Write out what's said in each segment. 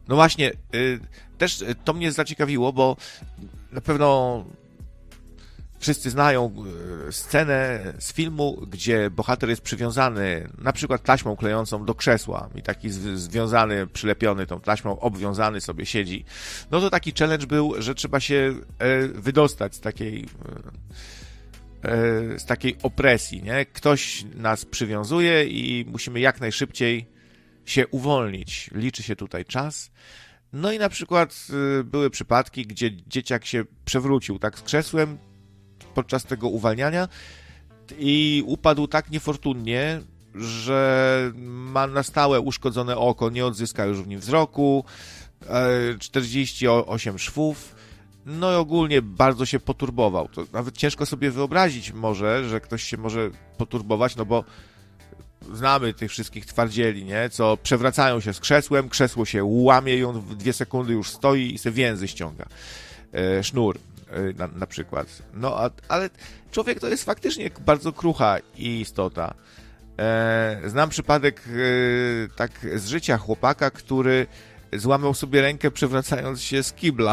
No właśnie, też to mnie zaciekawiło, bo na pewno wszyscy znają scenę z filmu, gdzie bohater jest przywiązany na przykład taśmą klejącą do krzesła i taki związany, przylepiony tą taśmą, obwiązany sobie siedzi. No to taki challenge był, że trzeba się wydostać z takiej opresji, nie? Ktoś nas przywiązuje i musimy jak najszybciej się uwolnić. Liczy się tutaj czas. No i na przykład były przypadki, gdzie dzieciak się przewrócił tak z krzesłem podczas tego uwalniania i upadł tak niefortunnie, że ma na stałe uszkodzone oko, nie odzyska już w nim wzroku, 48 szwów, no i ogólnie bardzo się poturbował. To nawet ciężko sobie wyobrazić może, że ktoś się może poturbować, no bo znamy tych wszystkich twardzieli, nie? Co przewracają się z krzesłem, krzesło się łamie i on w 2 sekundy już stoi i se więzy ściąga. Sznur na przykład. No, ale człowiek to jest faktycznie bardzo krucha istota. Znam przypadek tak z życia chłopaka, który złamał sobie rękę przewracając się z kibla.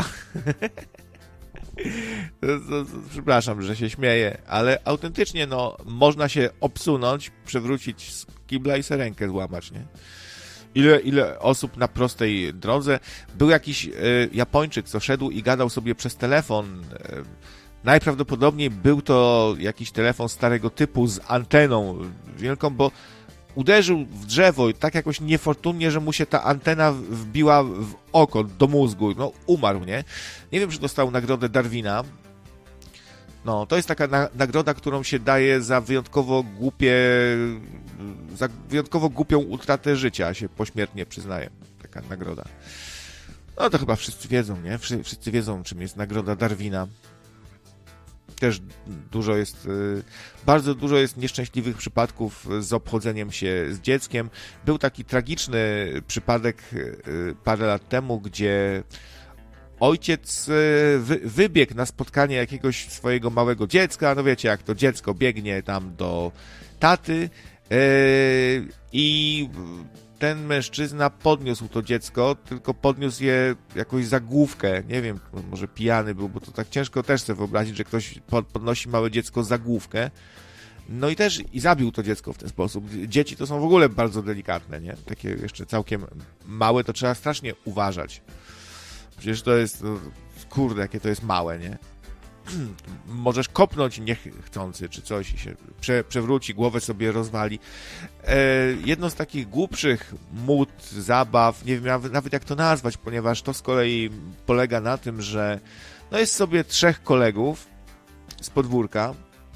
Przepraszam, że się śmieję, ale autentycznie no, można się obsunąć, przewrócić z kibla i sobie rękę złamać, nie? Ile osób na prostej drodze. Był jakiś Japończyk, co szedł i gadał sobie przez telefon. Najprawdopodobniej był to jakiś telefon starego typu z anteną wielką, bo uderzył w drzewo tak jakoś niefortunnie, że mu się ta antena wbiła w oko, do mózgu. No, umarł, nie? Nie wiem, czy dostał nagrodę Darwina. No, to jest taka nagroda, którą się daje za wyjątkowo głupią utratę życia, się pośmiertnie przyznaje. Taka nagroda. No, to chyba wszyscy wiedzą, nie? Wszyscy wiedzą, czym jest nagroda Darwina. Też bardzo dużo jest nieszczęśliwych przypadków z obchodzeniem się z dzieckiem. Był taki tragiczny przypadek parę lat temu, gdzie ojciec wybiegł na spotkanie jakiegoś swojego małego dziecka. No wiecie, jak to dziecko biegnie tam do taty i ten mężczyzna podniósł to dziecko, tylko podniósł je jakoś za główkę. Nie wiem, może pijany był, bo to tak ciężko też sobie wyobrazić, że ktoś podnosi małe dziecko za główkę. No i też zabił to dziecko w ten sposób. Dzieci to są w ogóle bardzo delikatne, nie? Takie jeszcze całkiem małe, to trzeba strasznie uważać. Przecież to jest, no, kurde, jakie to jest małe, nie? Możesz kopnąć niechcący, czy coś i się przewróci, głowę sobie rozwali. Jedną z takich głupszych mód, zabaw, nie wiem nawet jak to nazwać, ponieważ to z kolei polega na tym, że no jest sobie 3 kolegów z podwórka,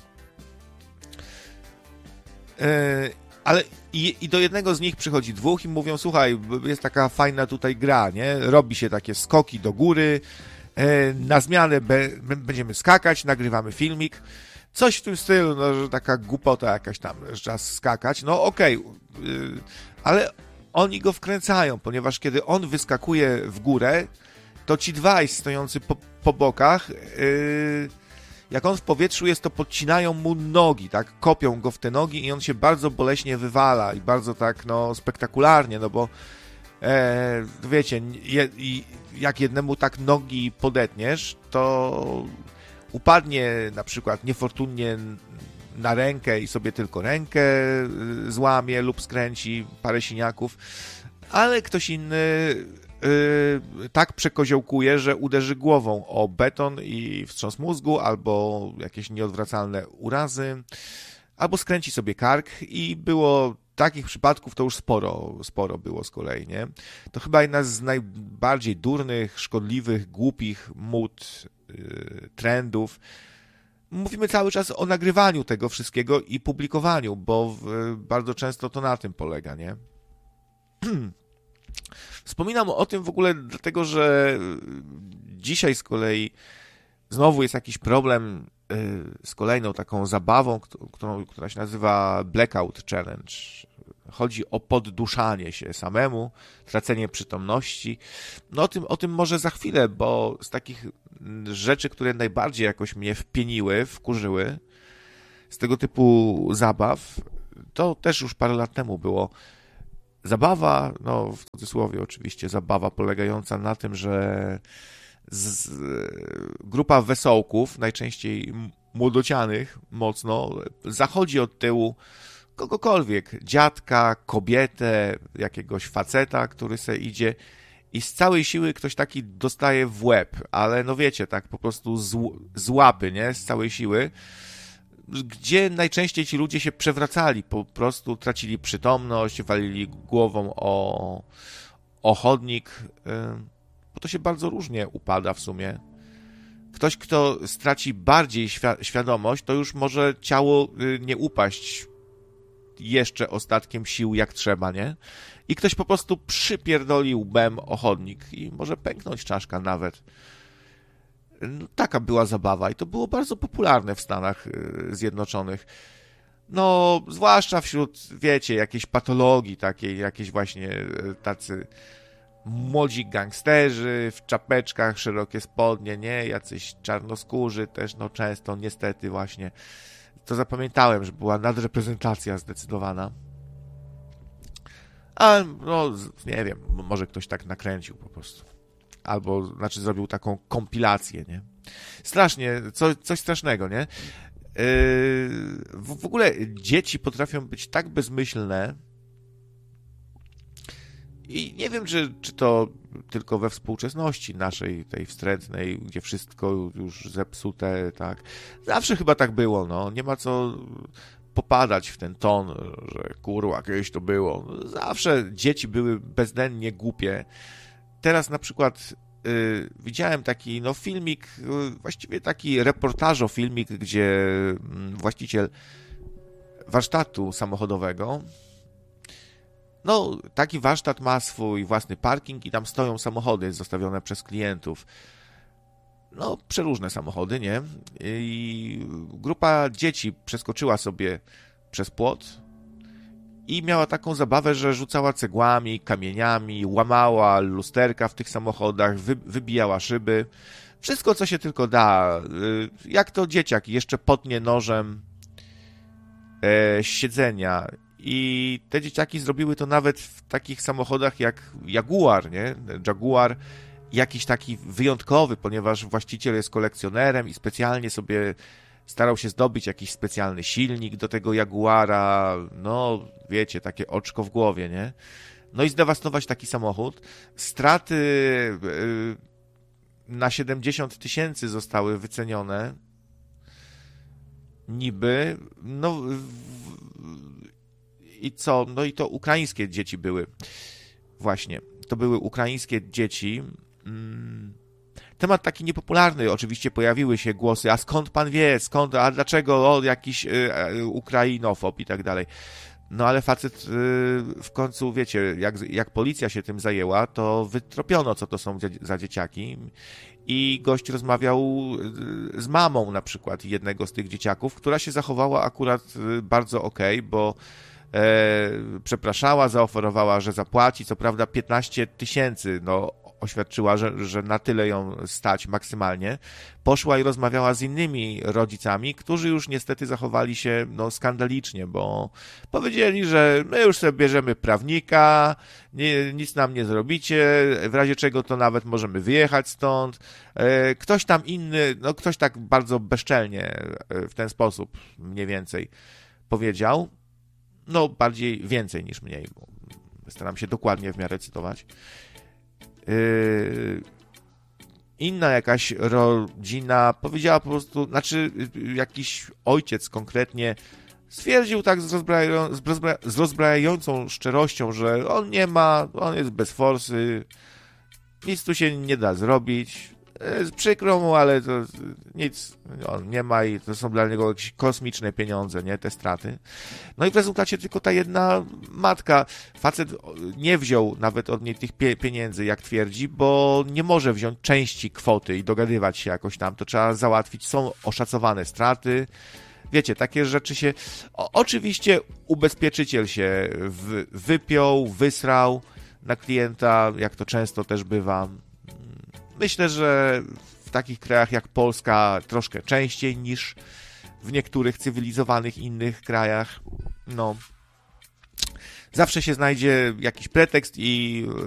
ale i do jednego z nich przychodzi 2 i mówią, słuchaj, jest taka fajna tutaj gra, nie? Robi się takie skoki do góry, na zmianę będziemy skakać, nagrywamy filmik. Coś w tym stylu, no, że taka głupota jakaś tam, że trzeba skakać. No okej, ale oni go wkręcają, ponieważ kiedy on wyskakuje w górę, to ci 2 stojący po bokach, jak on w powietrzu jest, to podcinają mu nogi, tak? Kopią go w te nogi i on się bardzo boleśnie wywala i bardzo tak, no, spektakularnie, no bo wiecie, jak jednemu tak nogi podetniesz, to upadnie na przykład niefortunnie na rękę i sobie tylko rękę złamie lub skręci, parę siniaków, ale ktoś inny tak przekoziołkuje, że uderzy głową o beton i wstrząs mózgu, albo jakieś nieodwracalne urazy, albo skręci sobie kark i było takich przypadków to już sporo było z kolei, nie? To chyba jedna z najbardziej durnych, szkodliwych, głupich mód, trendów. Mówimy cały czas o nagrywaniu tego wszystkiego i publikowaniu, bo bardzo często to na tym polega, nie? Wspominam o tym w ogóle dlatego, że dzisiaj z kolei znowu jest jakiś problem z kolejną taką zabawą, która się nazywa Blackout Challenge. Chodzi o podduszanie się samemu, tracenie przytomności. No o tym może za chwilę, bo z takich rzeczy, które najbardziej jakoś mnie wpieniły, wkurzyły, z tego typu zabaw, to też już parę lat temu było. Zabawa, no w cudzysłowie oczywiście, zabawa polegająca na tym, że grupa wesołków, najczęściej młodocianych mocno, zachodzi od tyłu kogokolwiek, dziadka, kobietę, jakiegoś faceta, który se idzie i z całej siły ktoś taki dostaje w łeb, ale no wiecie, tak po prostu z łapy, nie? Z całej siły, gdzie najczęściej ci ludzie się przewracali, po prostu tracili przytomność, walili głową o chodnik, bo to się bardzo różnie upada w sumie. Ktoś, kto straci bardziej świadomość, to już może ciało nie upaść jeszcze ostatkiem sił jak trzeba, nie? I ktoś po prostu przypierdoli łbem o chodnik i może pęknąć czaszka nawet. No, taka była zabawa i to było bardzo popularne w Stanach Zjednoczonych. No, zwłaszcza wśród, wiecie, jakiejś patologii takiej, jakieś właśnie tacy młodzi gangsterzy w czapeczkach, szerokie spodnie, nie? Jacyś czarnoskórzy też, no często, niestety właśnie. To zapamiętałem, że była nadreprezentacja zdecydowana. A, no, nie wiem, może ktoś tak nakręcił po prostu. Albo, znaczy zrobił taką kompilację, nie? Strasznie, coś strasznego, nie? W ogóle dzieci potrafią być tak bezmyślne i nie wiem, czy to tylko we współczesności naszej, tej wstrętnej, gdzie wszystko już zepsute, tak. Zawsze chyba tak było, no. Nie ma co popadać w ten ton, że kurwa, kiedyś to było. Zawsze dzieci były bezdennie głupie. Teraz na przykład widziałem taki no filmik, właściwie taki reportażofilmik, gdzie właściciel warsztatu samochodowego, no taki warsztat ma swój własny parking i tam stoją samochody zostawione przez klientów. No przeróżne samochody, nie? I grupa dzieci przeskoczyła sobie przez płot i miała taką zabawę, że rzucała cegłami, kamieniami, łamała lusterka w tych samochodach, wybijała szyby. Wszystko, co się tylko da. Jak to dzieciak jeszcze potnie nożem siedzenia. I te dzieciaki zrobiły to nawet w takich samochodach jak Jaguar, nie? Jaguar jakiś taki wyjątkowy, ponieważ właściciel jest kolekcjonerem i specjalnie sobie starał się zdobyć jakiś specjalny silnik do tego Jaguara, no wiecie, takie oczko w głowie, nie? No i zdewastować taki samochód. Straty na 70 000 zostały wycenione. Niby. No i co? No i to ukraińskie dzieci były. Właśnie. To były ukraińskie dzieci. Temat taki niepopularny, oczywiście pojawiły się głosy, a skąd pan wie, a dlaczego, jakiś ukrainofob i tak dalej. No ale facet w końcu, wiecie, jak policja się tym zajęła, to wytropiono, co to są za dzieciaki i gość rozmawiał z mamą na przykład jednego z tych dzieciaków, która się zachowała akurat bardzo okej, bo przepraszała, zaoferowała, że zapłaci, co prawda 15 000, no oświadczyła, że na tyle ją stać maksymalnie. Poszła i rozmawiała z innymi rodzicami, którzy już niestety zachowali się no, skandalicznie, bo powiedzieli, że my już sobie bierzemy prawnika, nic nam nie zrobicie, w razie czego to nawet możemy wyjechać stąd. Ktoś tam inny, no ktoś tak bardzo bezczelnie w ten sposób mniej więcej powiedział. No bardziej więcej niż mniej, bo staram się dokładnie w miarę cytować. Inna jakaś rodzina powiedziała po prostu, znaczy jakiś ojciec konkretnie stwierdził tak z rozbrajającą szczerością, że on jest bez forsy, nic tu się nie da zrobić, przykro mu, ale to nic on nie ma i to są dla niego jakieś kosmiczne pieniądze, nie, te straty. No i w rezultacie tylko ta jedna matka, facet nie wziął nawet od niej tych pieniędzy, jak twierdzi, bo nie może wziąć części kwoty i dogadywać się jakoś tam, to trzeba załatwić, są oszacowane straty. Wiecie, takie rzeczy się... Oczywiście ubezpieczyciel się wypiął, wysrał na klienta, jak to często też bywa. Myślę, że w takich krajach jak Polska troszkę częściej niż w niektórych cywilizowanych innych krajach. No, zawsze się znajdzie jakiś pretekst i